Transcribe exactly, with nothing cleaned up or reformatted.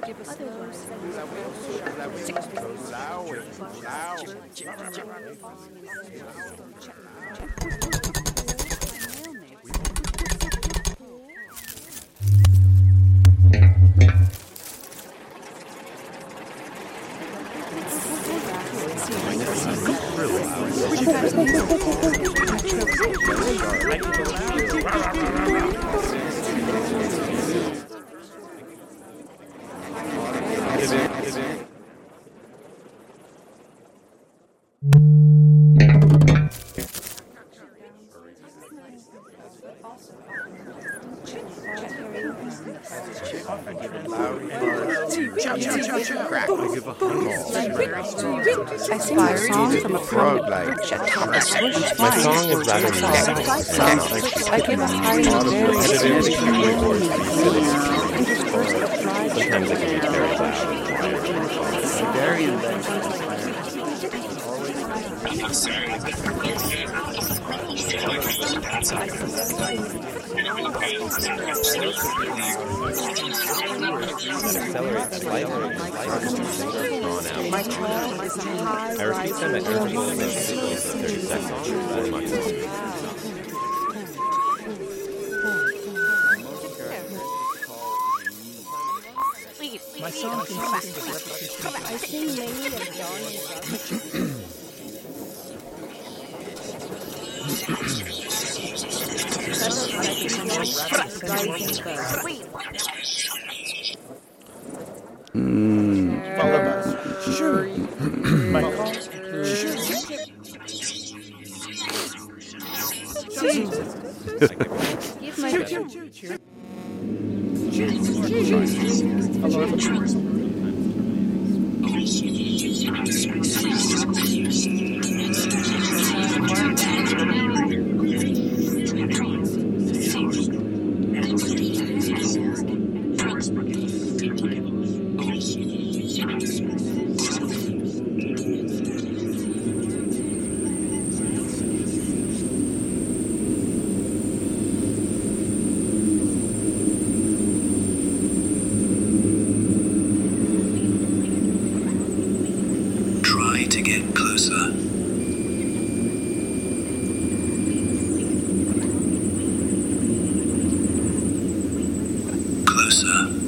My song is rather music. I give a high very sometimes it can be very loud. Very accelerate slightly. I repeat them at intervals of thirty seconds. My song consists of I sing mainly of Dawn Mm. Follow us. Sure. My Give my Try to get closer. Closer.